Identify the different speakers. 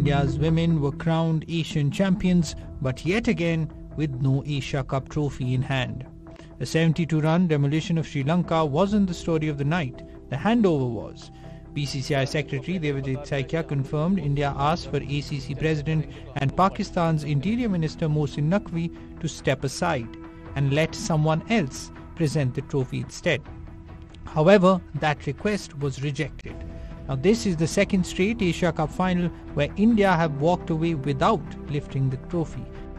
Speaker 1: India's women were crowned Asian champions, but yet again with no Asia Cup trophy in hand. A 72-run demolition of Sri Lanka wasn't the story of the night. The handover was. BCCI Secretary Devajit Saikia confirmed India asked for ACC President and Pakistan's Interior Minister Mohsin Naqvi to step aside and let someone else present the trophy instead. However, that request was rejected. Now, this is the second straight Asia Cup final where India have walked away without lifting the trophy.